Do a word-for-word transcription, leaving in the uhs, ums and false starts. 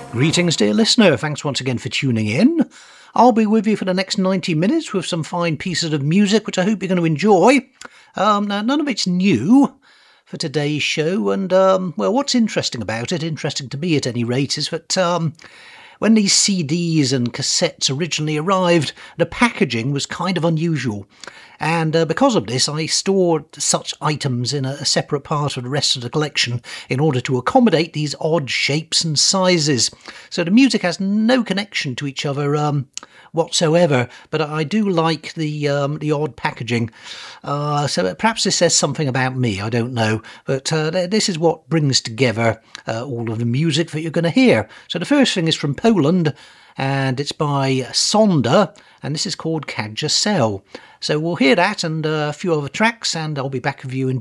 Greetings, dear listener. Thanks once again for tuning in. I'll be with you for the next ninety minutes with some fine pieces of music, which I hope you're going to enjoy. Um, now, none of it's new for today's show, and, um, well, what's interesting about it, interesting to me at any rate, is that um, when these C Ds and cassettes originally arrived, the packaging was kind of unusual. And uh, because of this, I stored such items in a, a separate part of the rest of the collection in order to accommodate these odd shapes and sizes. So the music has no connection to each other um, whatsoever, but I do like the um, the odd packaging. Uh, so perhaps this says something about me, I don't know. But uh, this is what brings together uh, all of the music that you're going to hear. So the first thing is from Poland, and it's by Sonda, and this is called Kadja Sel. So we'll hear that and uh, a few other tracks, and I'll be back with you in